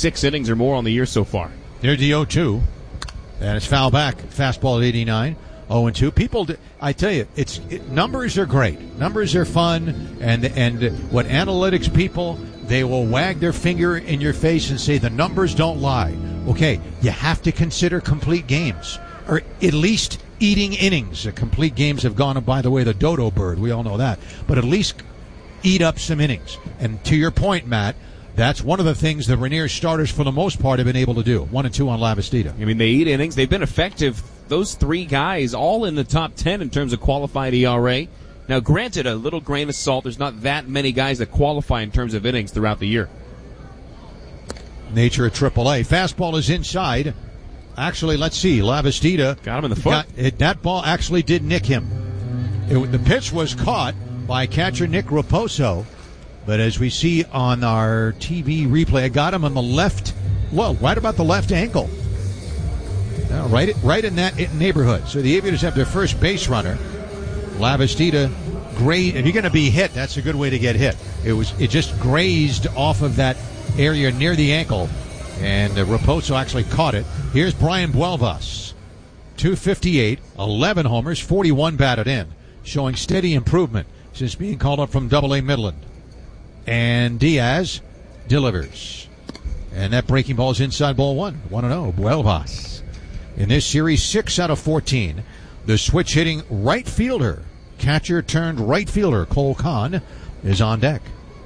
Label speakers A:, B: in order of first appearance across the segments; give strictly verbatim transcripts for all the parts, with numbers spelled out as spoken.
A: six innings or more on the year so far.
B: There's the oh two. And it's foul back. Fastball at eighty-nine. oh and two. People, I tell you, it's it, numbers are great. Numbers are fun. And, and what analytics people, they will wag their finger in your face and say the numbers don't lie. Okay, you have to consider complete games. Or at least eating innings. The complete games have gone, by the way, the dodo bird. We all know that. But at least eat up some innings. And to your point, Matt, that's one of the things the Rainier starters, for the most part, have been able to do. One and two on Lavastida.
A: I mean, they eat innings. They've been effective. Those three guys all in the top ten in terms of qualified E R A. Now, granted, a little grain of salt, there's not that many guys that qualify in terms of innings throughout the year.
B: Nature at triple A. Fastball is inside. Actually, let's see. Lavastida
A: got him in the foot.
B: Got, it, that ball actually did nick him. It, the pitch was caught by catcher Nick Raposo, but as we see on our T V replay, I got him on the left, well, right about the left ankle. Uh, right, right in that neighborhood. So the Aviators have their first base runner. Lavastida, grazed. If you're going to be hit, that's a good way to get hit. It was, it just grazed off of that area near the ankle, and uh, Raposo actually caught it. Here's Brian Buelvas, two fifty-eight, eleven homers, forty-one batted in, showing steady improvement since being called up from Double A Midland. And Diaz delivers, and that breaking ball is inside, ball one. one and oh, Buelvas. In this series, six out of fourteen. The switch-hitting right fielder, catcher turned right fielder, Cole Kahn, is on deck.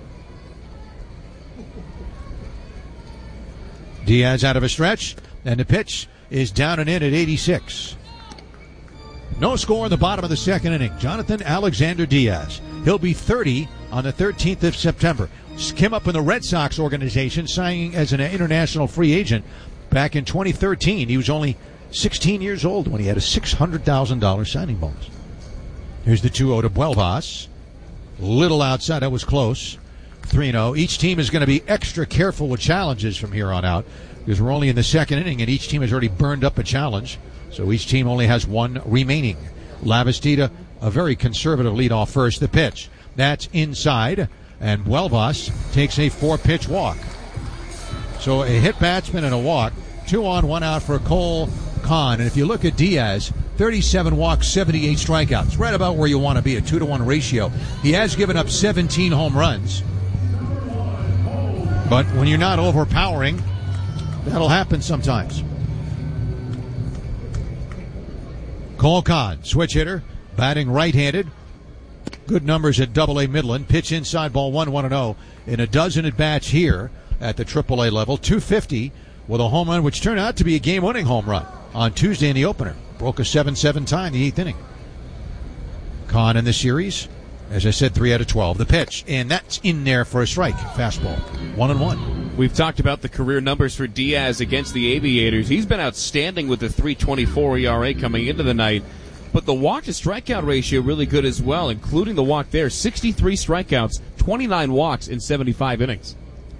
B: Diaz out of a stretch, and the pitch is down and in at eighty-six. No score in the bottom of the second inning. Jonathan Alexander Diaz. He'll be thirty on the thirteenth of September. Came up in the Red Sox organization, signing as an international free agent back in twenty thirteen. He was only sixteen years old when he had a six hundred thousand dollars signing bonus. Here's the two oh to Buelvas. Little outside. That was close. three and oh. Each team is going to be extra careful with challenges from here on out because we're only in the second inning and each team has already burned up a challenge. So each team only has one remaining. Lavastida, a very conservative lead off first. The pitch. That's inside. And Buelvas takes a four-pitch walk. So a hit batsman and a walk. Two on, one out for Cole Kahn. And if you look at Diaz, thirty-seven walks, seventy-eight strikeouts. Right about where you want to be, a two to one ratio. He has given up seventeen home runs. But when you're not overpowering, that'll happen sometimes. Cole Kahn, switch hitter, batting right-handed. Good numbers at Double A Midland. Pitch inside, ball one, one and oh. In a dozen at-bats here at the Triple A level. two fifty with a home run, which turned out to be a game-winning home run on Tuesday in the opener. Broke a seven seven tie in the eighth inning. Kahn in the series, as I said, three out of twelve. The pitch, and that's in there for a strike. Fastball, one and one.
A: We've talked about the career numbers for Diaz against the Aviators. He's been outstanding with the three twenty-four E R A coming into the night. But the walk-to-strikeout ratio really good as well, including the walk there. sixty-three strikeouts, twenty-nine walks in seventy-five innings.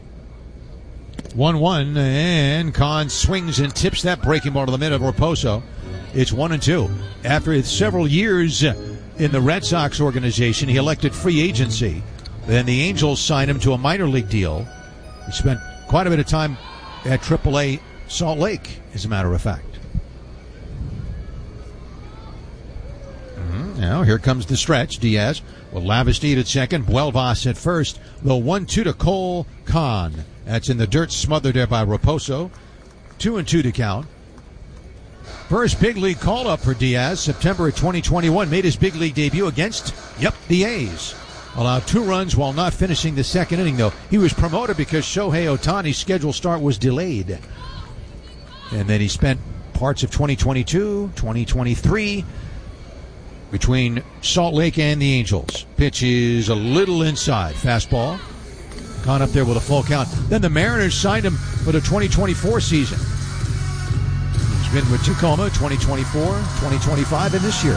B: one one, and Kahn swings and tips that breaking ball to the middle of Raposo. It's one and two. After several years in the Red Sox organization, he elected free agency. Then the Angels signed him to a minor league deal. He spent quite a bit of time at Triple A Salt Lake, as a matter of fact. Mm-hmm. Now, here comes the stretch. Diaz with Lavastida at second, Buelvas at first. The one two to Cole Kahn. That's in the dirt, smothered there by Raposo. Two and two to count. First big league call-up for Diaz, September of twenty twenty-one. Made his big league debut against, yep, the A's. Allowed two runs while not finishing the second inning, though. He was promoted because Shohei Ohtani's scheduled start was delayed. And then he spent parts of twenty twenty-two, twenty twenty-three between Salt Lake and the Angels. Pitch is a little inside. Fastball. Gone up there with a full count. Then the Mariners signed him for the twenty twenty-four season. He's been with Tacoma twenty twenty-four, twenty twenty-five, and this year.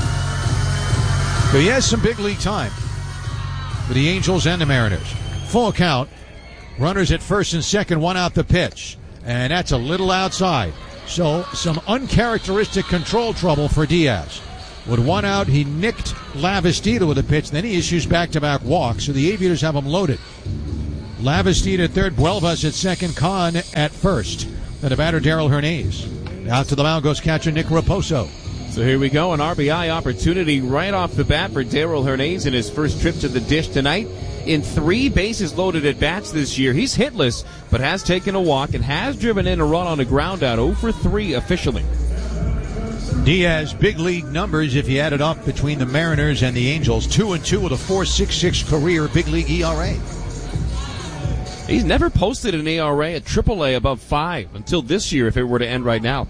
B: So he has some big league time for the Angels and the Mariners. Full count. Runners at first and second, one out the pitch. And that's a little outside. So some uncharacteristic control trouble for Diaz. With one out, he nicked Lavastida with a pitch. Then he issues back-to-back walks. So the Aviators have him loaded. Lavastide at third, Buelvas at second, Kahn at first. And the batter, Darrell Hernaiz. Out to the mound goes catcher Nick Raposo.
A: So here we go, an R B I opportunity right off the bat for Darrell Hernaiz in his first trip to the dish tonight. In three bases loaded at bats this year, he's hitless, but has taken a walk and has driven in a run on a ground out. oh for three officially.
B: Diaz, big league numbers if you add it up between the Mariners and the Angels. Two and two with a four point six six career big league E R A.
A: He's never posted an E R A at triple A above five until this year if it were to end right now.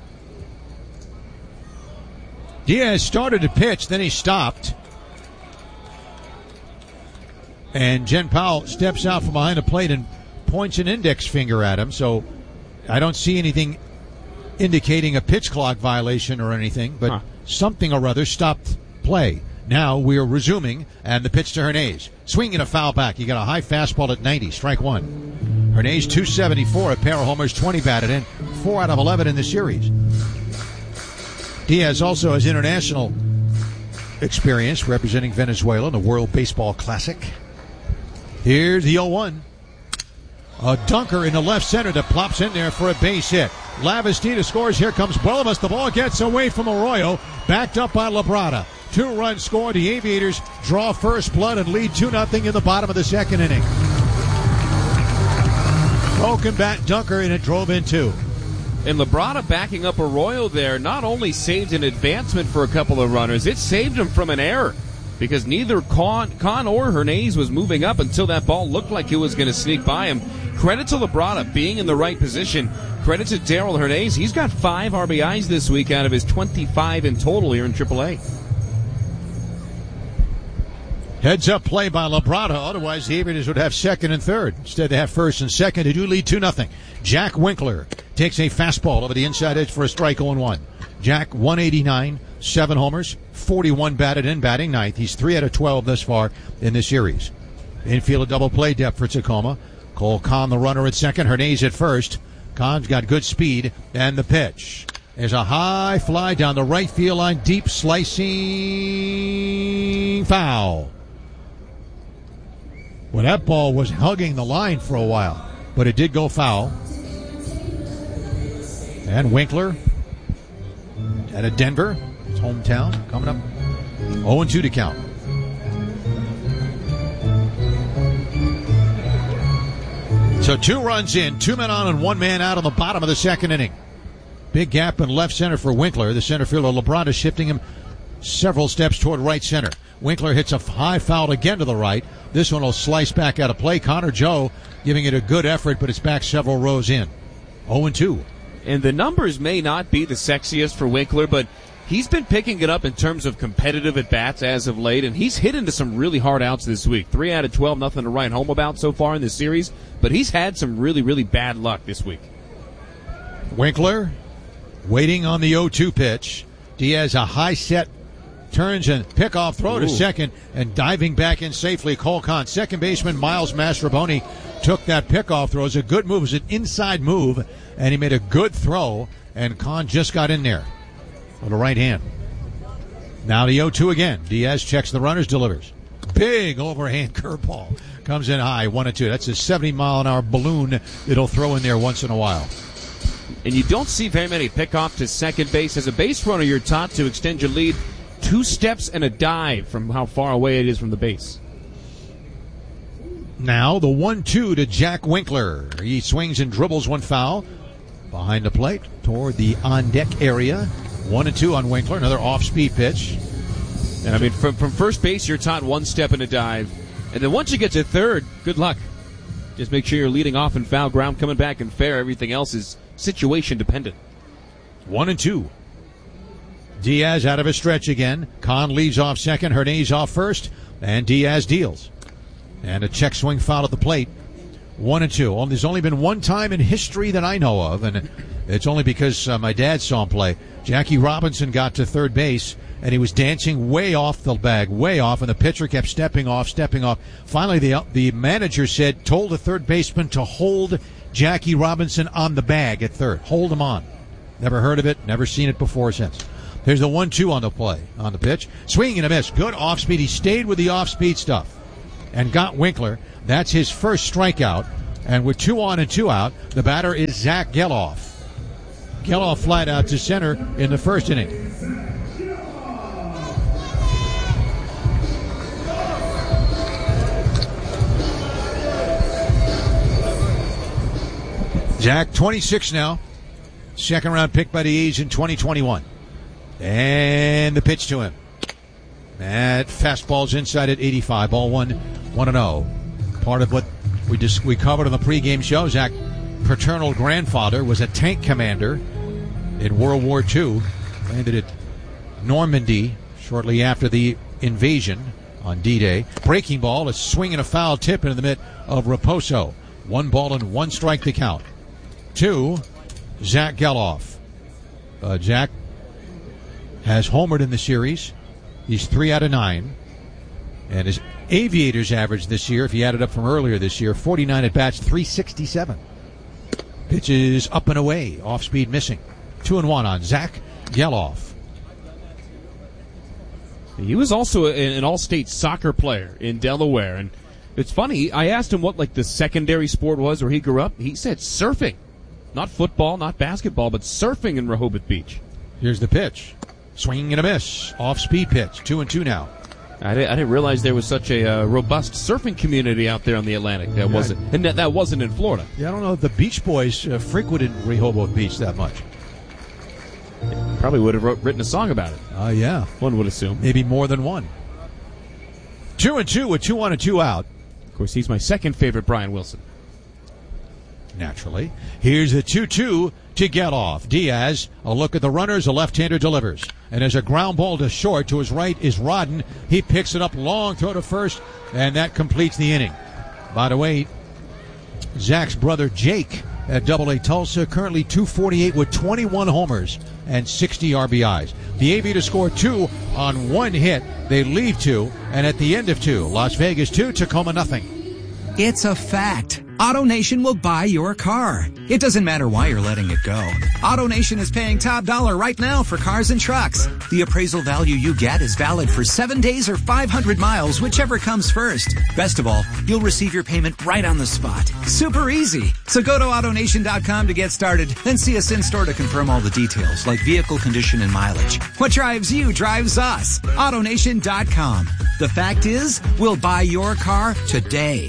B: Diaz started to pitch, then he stopped. And Jen Powell steps out from behind the plate and points an index finger at him. So I don't see anything indicating a pitch clock violation or anything, but huh. something or other stopped play. Now we are resuming, and the pitch to Hernaiz. Swinging a foul back. He got a high fastball at ninety, strike one. Hernaiz two seventy-four, a pair of homers, twenty batted in, four out of eleven in the series. Diaz also has international experience representing Venezuela in the World Baseball Classic. Here's the oh one. A dunker in the left center that plops in there for a base hit. Lavastide scores. Here comes Buelvas. The ball gets away from Arroyo. Backed up by Labrada. Two-run score. The Aviators draw first blood and lead two nothing in the bottom of the second inning. Broken bat dunker, and it drove in two.
A: And Labrada backing up Arroyo there not only saved an advancement for a couple of runners, it saved him from an error. Because neither Kahn, Kahn or Hernaiz was moving up until that ball looked like it was going to sneak by him. Credit to Labrada being in the right position. Credit to Darrell Hernaiz. He's got five R B Is this week out of his twenty-five in total here in triple A.
B: Heads up play by Labrada. Otherwise, the Aviators would have second and third. Instead, they have first and second. They do lead two nothing. Jack Winkler takes a fastball over the inside edge for a strike oh one. Jack, one eighty-nine, seven homers, forty-one batted in, batting ninth. He's three out of twelve thus far in this series. Infield a double play depth for Tacoma. Cole Kahn, the runner at second. Hernaiz at first. Kahn's got good speed. And the pitch. There's a high fly down the right field line. Deep slicing foul. Well, that ball was hugging the line for a while, but it did go foul. And Winkler out of Denver, his hometown, coming up oh and two to count. So two runs in, two men on and one man out on the bottom of the second inning. Big gap in left center for Winkler. The center fielder Labrada shifting him several steps toward right center. Winkler hits a high foul again to the right. This one will slice back out of play. Connor Joe giving it a good effort, but it's back several rows in. oh and two.
A: And the numbers may not be the sexiest for Winkler, but he's been picking it up in terms of competitive at-bats as of late, and he's hit into some really hard outs this week. three out of twelve, nothing to write home about so far in this series, but he's had some really, really bad luck this week.
B: Winkler waiting on the oh two pitch. Diaz a high set, turns and pickoff throw Ooh. to second, and diving back in safely, Cole Kahn. Second baseman Miles Mastrobuoni took that pickoff throw. It was a good move. It was an inside move, and he made a good throw, and Kahn just got in there on the right hand. Now the oh two again. Diaz checks the runners, delivers. Big overhand curveball. Comes in high, one and two. That's a seventy mile an hour balloon it'll throw in there once in a while.
A: And you don't see very many pickoff to second base. As a base runner, you're taught to extend your lead two steps and a dive from how far away it is from the base.
B: Now the one two to Jack Winkler. He swings and dribbles one foul behind the plate toward the on-deck area. One and two on Winkler. Another off-speed pitch.
A: And I mean, from, from first base, you're taught one step and a dive. And then once you get to third, good luck. Just make sure you're leading off in foul ground, coming back in fair. Everything else is situation dependent.
B: One and two. Diaz out of his stretch again. Kahn leaves off second. Hernaiz off first. And Diaz deals. And a check swing foul at the plate. One and two. Well, there's only been one time in history that I know of, and it's only because uh, my dad saw him play. Jackie Robinson got to third base, and he was dancing way off the bag, way off, and the pitcher kept stepping off, stepping off. Finally, the the manager said, told the third baseman to hold Jackie Robinson on the bag at third. Hold him on. Never heard of it, never seen it before since. There's the one two on the play, on the pitch. Swing and a miss. Good off-speed. He stayed with the off-speed stuff. and got Winkler. That's his first strikeout. And with two on and two out, the batter is Zach Geloff. Geloff flied out to center in the first inning. Zach, twenty-six now. Second round pick by the A's in twenty twenty-one. And the pitch to him. That fastball's inside at eighty-five. Ball one, one and oh. Part of what we just we covered on the pregame show. Zach's paternal grandfather was a tank commander in World War Two. Landed at Normandy shortly after the invasion on D-Day. Breaking ball, a swing and a foul tip into the mitt of Raposo. One ball and one strike to count. Two, Zach Geloff. Uh, Zach has homered in the series. He's three out of nine. And his Aviators average this year, if you add it up from earlier this year, forty-nine at bats, three sixty-seven. Pitches up and away, off speed missing. Two and one on Zach Geloff.
A: He was also an all-state soccer player in Delaware, and it's funny. I asked him what like the secondary sport was where he grew up. He said surfing, not football, not basketball, but surfing in Rehoboth Beach.
B: Here's the pitch, swing and a miss, off-speed pitch. Two and two now.
A: I didn't, I didn't realize there was such a uh, robust surfing community out there on the Atlantic. That wasn't, and that, that wasn't in Florida.
B: Yeah, I don't know if the Beach Boys uh, frequented Rehoboth Beach that much.
A: Probably would have wrote, written a song about it.
B: Oh, uh, yeah.
A: One would assume.
B: Maybe more than one. Two and two with two on and two out.
A: Of course, he's my second favorite Brian Wilson.
B: Naturally. Here's the two two to Geloff. Diaz, a look at the runners, a left-hander delivers. And there's a ground ball to short. To his right is Rodden. He picks it up, long throw to first, and that completes the inning. By the way, Zach's brother Jake at Double A Tulsa, currently two forty-eight with twenty-one homers and sixty R B Is. The Aviators score two on one hit. They lead two, and at the end of two, Las Vegas two, Tacoma nothing.
C: It's a fact. AutoNation will buy your car. It doesn't matter why you're letting it go. AutoNation is paying top dollar right now for cars and trucks. The appraisal value you get is valid for seven days or five hundred miles, whichever comes first. Best of all, you'll receive your payment right on the spot. Super easy. So go to AutoNation dot com to get started, then see us in-store to confirm all the details, like vehicle condition and mileage. What drives you drives us. AutoNation dot com. The fact is, we'll buy your car today.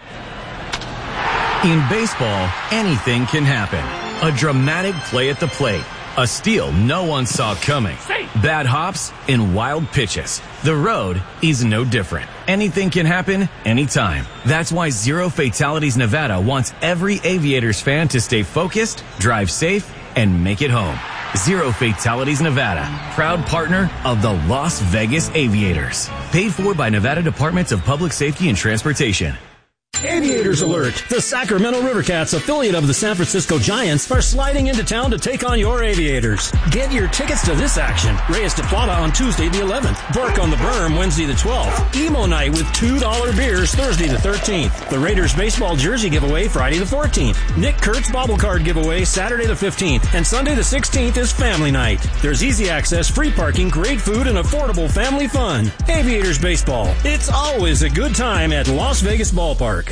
D: In baseball, anything can happen. A dramatic play at the plate, a steal no one saw coming, bad hops, and wild pitches. The road is no different. Anything can happen anytime. That's why Zero Fatalities Nevada wants every Aviators fan to stay focused, drive safe, and make it home. Zero Fatalities Nevada, proud partner of the Las Vegas Aviators. Paid for by Nevada Departments of Public Safety and Transportation.
E: Aviators alert! The Sacramento Rivercats, affiliate of the San Francisco Giants, are sliding into town to take on your Aviators. Get your tickets to this action. Reyes de Plata on Tuesday the eleventh. Burke on the Berm Wednesday the twelfth. Emo Night with two dollar beers Thursday the thirteenth. The Raiders baseball jersey giveaway Friday the fourteenth. Nick Kurtz bobble card giveaway Saturday the fifteenth. And Sunday the sixteenth is Family Night. There's easy access, free parking, great food, and affordable family fun. Aviators baseball. It's always a good time at Las Vegas Ballpark.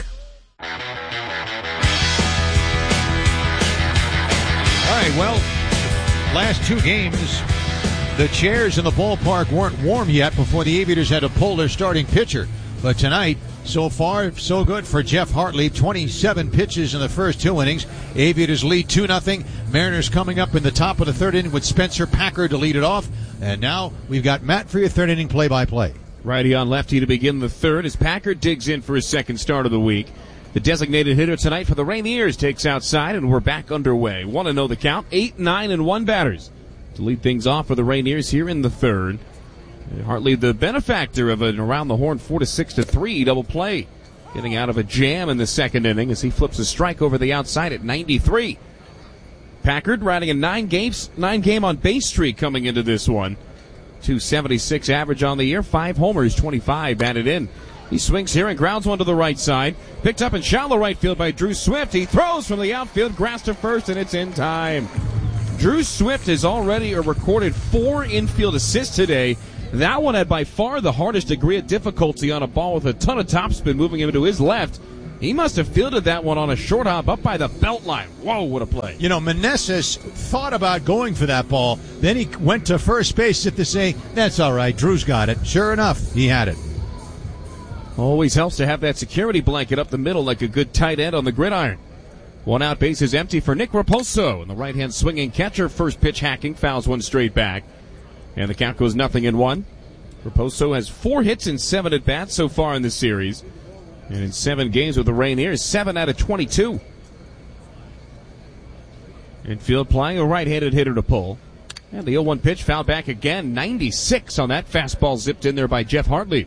B: All right, well, last two games, the chairs in the ballpark weren't warm yet before the Aviators had to pull their starting pitcher. But tonight, so far, so good for Jeff Hartley. twenty-seven pitches in the first two innings. Aviators lead two nothing. Mariners coming up in the top of the third inning with Spencer Packard to lead it off. And now we've got Matt for your third inning play-by-play.
A: Righty on lefty to begin the third as Packard digs in for his second start of the week. The designated hitter tonight for the Rainiers takes outside, and we're back underway. Want to know the count? Eight, nine, and one batters to lead things off for the Rainiers here in the third. Hartley, the benefactor of an around-the-horn four to six to three double play, getting out of a jam in the second inning as he flips a strike over the outside at ninety-three. Packard riding a nine games, nine game on base streak coming into this one. two seventy-six average on the year, five homers, twenty-five batted in. He swings here and grounds one to the right side. Picked up in shallow right field by Drew Swift. He throws from the outfield, grass to first, and it's in time. Drew Swift has already recorded four infield assists today. That one had by far the hardest degree of difficulty on a ball with a ton of topspin moving him to his left. He must have fielded that one on a short hop up by the belt line. Whoa, what a play.
B: You know, Meneses thought about going for that ball. Then he went to first base to say, that's all right, Drew's got it. Sure enough, he had it.
A: Always helps to have that security blanket up the middle like a good tight end on the gridiron. One out, base is empty for Nick Raposo. And the right-hand swinging catcher, first pitch hacking, fouls one straight back. And the count goes nothing in one. Raposo has four hits and seven at-bats so far in this series. And in seven games with the Rainiers, seven out of twenty-two. Infield playing a right-handed hitter to pull. And the oh one pitch fouled back again. ninety-six on that fastball zipped in there by Jeff Hartley.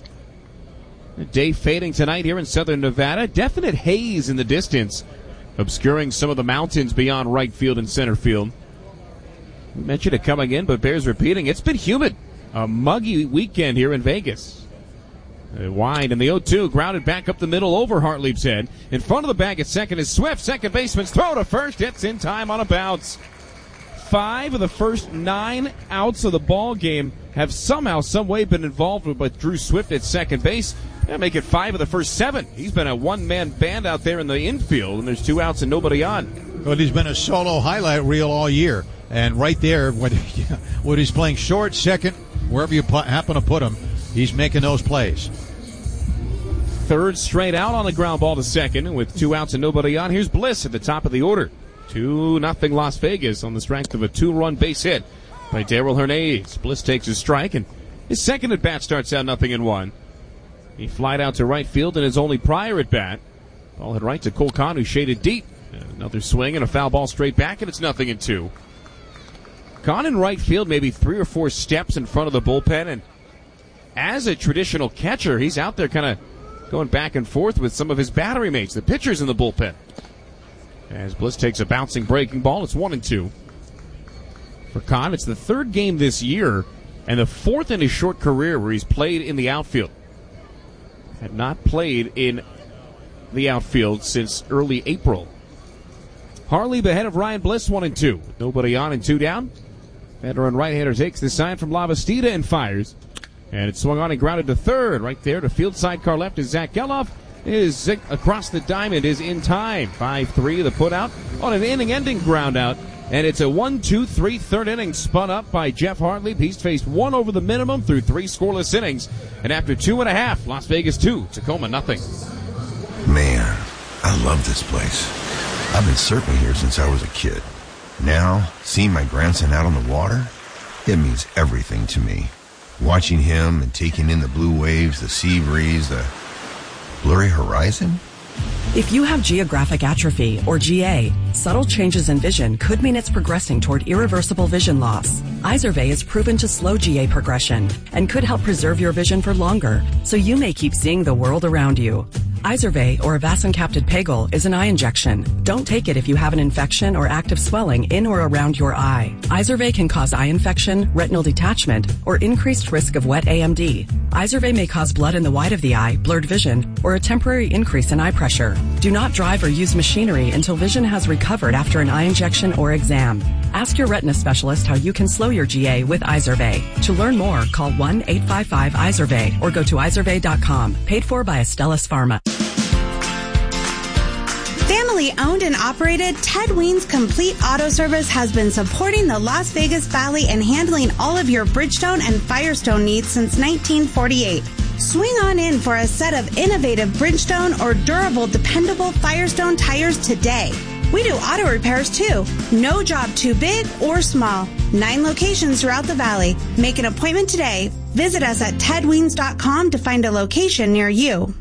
A: The day fading tonight here in southern Nevada. Definite haze in the distance, obscuring some of the mountains beyond right field and center field. We mentioned it coming in, but bears repeating. It's been humid. A muggy weekend here in Vegas. A wide and the oh two grounded back up the middle over Hartlieb's head. In front of the bag at second is Swift. Second baseman's throw to first. It's in time on a bounce. Five of the first nine outs of the ball game have somehow, some way been involved with Drew Swift at second base. That make it five of the first seven. He's been a one-man band out there in the infield, and there's two outs and nobody on.
B: Well, he's been a solo highlight reel all year. And right there, when, when he's playing short, second, wherever you put, happen to put him, he's making those plays.
A: Third straight out on the ground ball to second, and with two outs and nobody on, here's Bliss at the top of the order. two nothing Las Vegas on the strength of a two-run base hit by Darrell Hernandez. Bliss takes his strike, and his second at-bat starts out nothing in one. He flied out to right field in his only prior at-bat. Ball hit right to Cole Kahn, who shaded deep. Another swing and a foul ball straight back, and it's nothing in two. Kahn in right field, maybe three or four steps in front of the bullpen, and as a traditional catcher, he's out there kind of going back and forth with some of his battery mates, the pitchers in the bullpen. As Bliss takes a bouncing breaking ball, it's one and two. For Kahn, it's the third game this year and the fourth in his short career where he's played in the outfield. Had not played in the outfield since early April. Hartley ahead of Ryan Bliss, one and two. With nobody on and two down. Veteran right-hander takes the sign from Lavastida and fires. And it swung on and grounded to third. Right there to field sidecar left is Zach Geloff. Is across the diamond, is in time. five three the put out on an inning-ending ground out. And it's a one two three third inning spun up by Jeff Hartley. He's faced one over the minimum through three scoreless innings. And after two and a half, Las Vegas two, Tacoma nothing.
F: Man, I love this place. I've been surfing here since I was a kid. Now, seeing my grandson out on the water, it means everything to me. Watching him and taking in the blue waves, the sea breeze, the blurry horizon.
G: If you have geographic atrophy, or G A, subtle changes in vision could mean it's progressing toward irreversible vision loss. Izervay is proven to slow G A progression and could help preserve your vision for longer, so you may keep seeing the world around you. Izervay, or avacincaptad pegol, is an eye injection. Don't take it if you have an infection or active swelling in or around your eye. Izervay can cause eye infection, retinal detachment, or increased risk of wet A M D. Izervay may cause blood in the white of the eye, blurred vision, or a temporary increase in eye pressure. Do not drive or use machinery until vision has recovered after an eye injection or exam. Ask your retina specialist how you can slow your G A with Izervay. To learn more, call one eight five five Izervay or go to izervay dot com. Paid for by Astellas Pharma.
H: Family owned and operated, Ted Weens Complete Auto Service has been supporting the Las Vegas Valley and handling all of your Bridgestone and Firestone needs since nineteen forty-eight. Swing on in for a set of innovative Bridgestone or durable, dependable Firestone tires today. We do auto repairs too. No job too big or small. Nine locations throughout the valley. Make an appointment today. Visit us at ted weens dot com to find a location near you.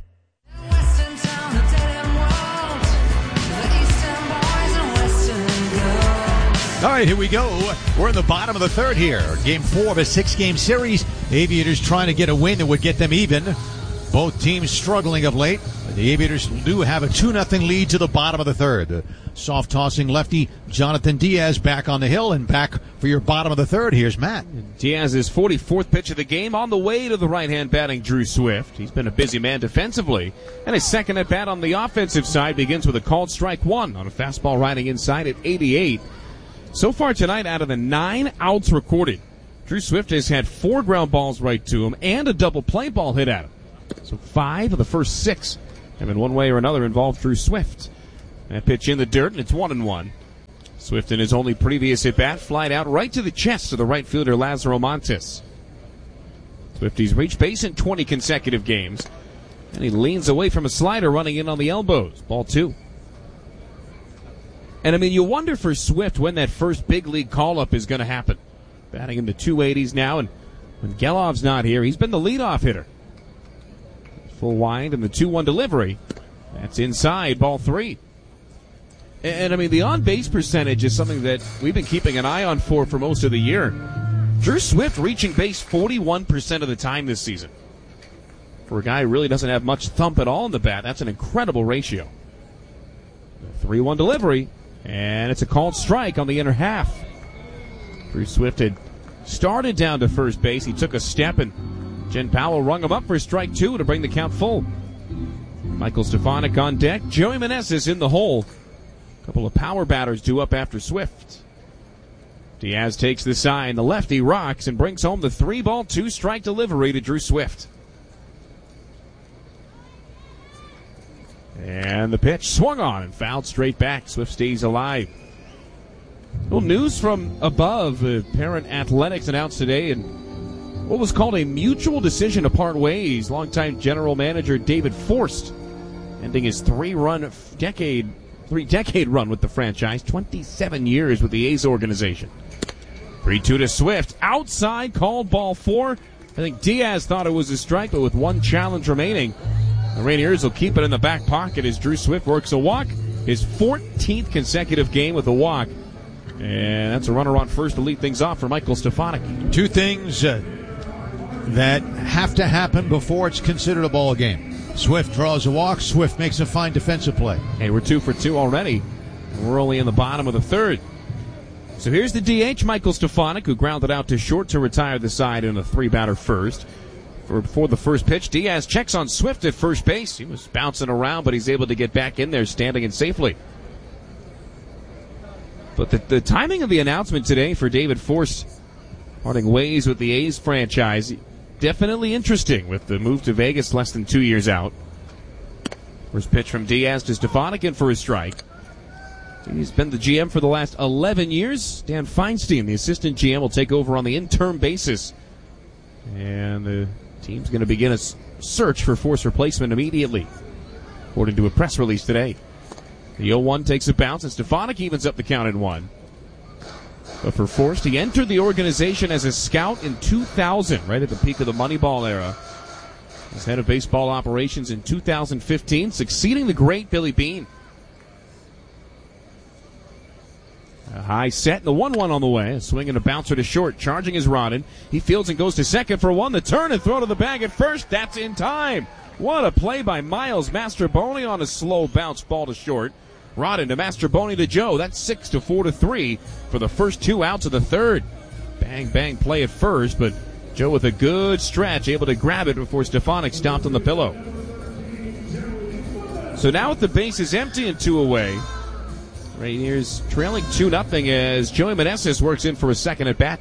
B: All right, here we go. We're in the bottom of the third here. Game four of a six-game series. Aviators trying to get a win that would get them even. Both teams struggling of late. The Aviators do have a two nothing lead to the bottom of the third. The soft-tossing lefty Jonathan Diaz back on the hill, and back for your bottom of the third. Here's Matt.
A: Diaz's forty-fourth pitch of the game on the way to the right-hand batting Drew Swift. He's been a busy man defensively. And his second at-bat on the offensive side begins with a called strike one on a fastball riding inside at eighty-eight. So far tonight, out of the nine outs recorded, Drew Swift has had four ground balls right to him and a double play ball hit at him. So five of the first six have in one way or another involved Drew Swift. That pitch in the dirt, and it's one and one. Swift in his only previous at-bat flied out right to the chest of the right fielder Lazaro Montes. Swifty's reached base in twenty consecutive games, and he leans away from a slider running in on the elbows. Ball two. And, I mean, you wonder for Swift when that first big league call-up is going to happen. Batting in the two eighties now, and when Gelov's not here, he's been the leadoff hitter. Full wind and the two one delivery. That's inside, ball three. And, and, I mean, the on-base percentage is something that we've been keeping an eye on for for most of the year. Drew Swift reaching base forty-one percent of the time this season. For a guy who really doesn't have much thump at all in the bat, that's an incredible ratio. three one delivery, and it's a called strike on the inner half. Drew Swift had started down to first base. He took a step, and Jen Powell rung him up for strike two to bring the count full. Michael Stefanik on deck. Joey Meneses in the hole. A couple of power batters due up after Swift. Diaz takes the sign. The lefty rocks and brings home the three-ball, two-strike delivery to Drew Swift. And the pitch swung on and fouled straight back. Swift stays alive. Little news from above. Uh, Parent Athletics announced today in what was called a mutual decision to part ways. Longtime general manager David Forst ending his three-run decade, three-decade run with the franchise, twenty-seven years with the A's organization. three two to Swift. Outside, called ball four. I think Diaz thought it was a strike, but with one challenge remaining, the Rainiers will keep it in the back pocket as Drew Swift works a walk. His fourteenth consecutive game with a walk. And that's a runner on first to lead things off for Michael Stefanik.
B: Two things uh, that have to happen before it's considered a ball game. Swift draws a walk. Swift makes a fine defensive play.
A: Hey, we're two for two already. We're only in the bottom of the third. So here's the D H, Michael Stefanik, who grounded out to short to retire the side in a three-batter first. For before the first pitch, Diaz checks on Swift at first base. He was bouncing around, but he's able to get back in there, standing in safely. But the, the timing of the announcement today for David Forst parting ways with the A's franchise, definitely interesting with the move to Vegas less than two years out. First pitch from Diaz to Stefanik in for his strike. He's been the G M for the last eleven years. Dan Feinstein, the assistant G M, will take over on the interim basis. And the team's going to begin a search for Forst replacement immediately, according to a press release today. The oh one takes a bounce, and Stefanik evens up the count in one. But for Forst, he entered the organization as a scout in two thousand, right at the peak of the Moneyball era. As head of baseball operations in two thousand fifteen, succeeding the great Billy Beane. A high set, and the one one on the way. A swing and a bouncer to short, charging his Rodden. He fields and goes to second for one. The turn and throw to the bag at first. That's in time. What a play by Miles Mastrobuoni on a slow bounce ball to short. Rodden to Mastrobuoni to Joe. That's six to four to three for the first two outs of the third. Bang, bang play at first, but Joe with a good stretch, able to grab it before Stefanik stomped on the pillow. So now with the bases empty and two away, Rainiers trailing two nothing as Joey Meneses works in for a second at bat.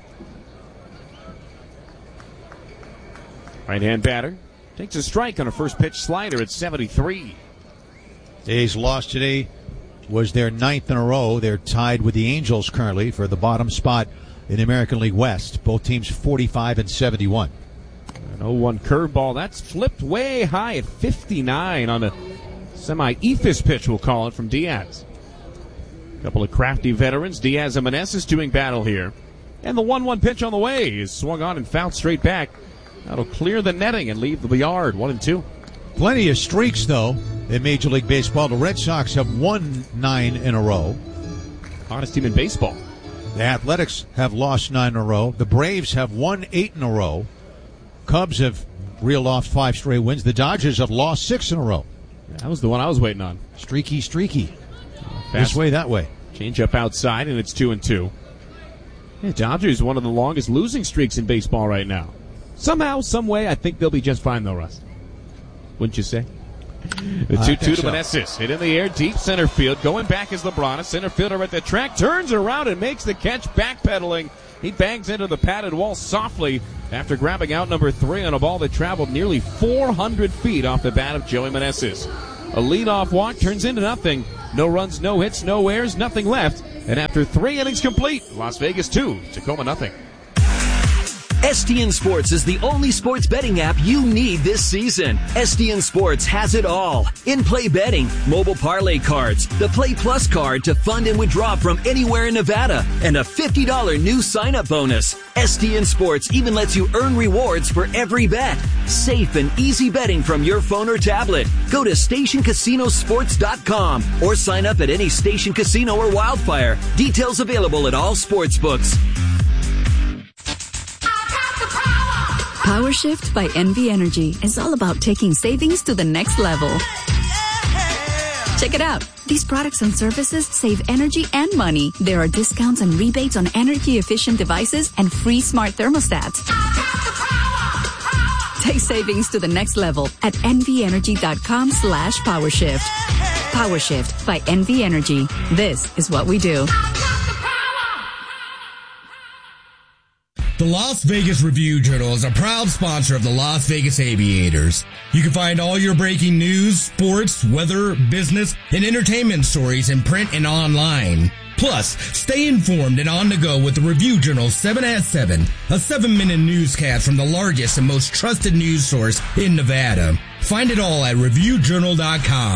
A: Right-hand batter takes a strike on a first pitch slider at seventy-three.
B: The A's loss today was their ninth in a row. They're tied with the Angels currently for the bottom spot in the American League West. Both teams forty-five and seventy-one.
A: An oh one curveball. That's flipped way high at fifty-nine on a semi-ethos pitch, we'll call it, from Diaz. A couple of crafty veterans, Diaz and Meneses, doing battle here. And the one one pitch on the way is swung on and fouled straight back. That'll clear the netting and leave the yard, one and two.
B: Plenty of streaks, though, in Major League Baseball. The Red Sox have won nine in a row.
A: Hottest team in baseball.
B: The Athletics have lost nine in a row. The Braves have won eight in a row. Cubs have reeled off five straight wins. The Dodgers have lost six in a row.
A: That was the one I was waiting on.
B: Streaky, streaky.
A: Fast
B: this way, that way.
A: Change up outside, and it's two and two. Yeah, Dodgers, one of the longest losing streaks in baseball right now. Somehow, some way, I think they'll be just fine, though, Russ. Wouldn't you say? The two two to so. Meneses. Hit in the air, deep center field. Going back is LeBron. A center fielder at the track. Turns around and makes the catch, backpedaling He bangs into the padded wall softly after grabbing out number three on a ball that traveled nearly four hundred feet off the bat of Joey Meneses. A leadoff walk turns into nothing. No runs, no hits, no errors, nothing left. And after three innings complete, Las Vegas two, Tacoma nothing.
I: S T N Sports is the only sports betting app you need this season. S T N Sports has it all. In-play betting, mobile parlay cards, the Play Plus card to fund and withdraw from anywhere in Nevada, and a fifty dollars new sign-up bonus. S T N Sports even lets you earn rewards for every bet. Safe and easy betting from your phone or tablet. Go to station casino sports dot com or sign up at any Station Casino or Wildfire. Details available at all sports books.
J: Power Shift by N V Energy is all about taking savings to the next level. Check it out. These products and services save energy and money. There are discounts and rebates on energy-efficient devices and free smart thermostats. Take savings to the next level at nvenergy.com slash powershift. PowerShift by N V Energy. This is what we do.
K: The Las Vegas Review-Journal is a proud sponsor of the Las Vegas Aviators. You can find all your breaking news, sports, weather, business, and entertainment stories in print and online. Plus, stay informed and on the go with the Review-Journal seven at seven, a seven-minute newscast from the largest and most trusted news source in Nevada. Find it all at review journal dot com.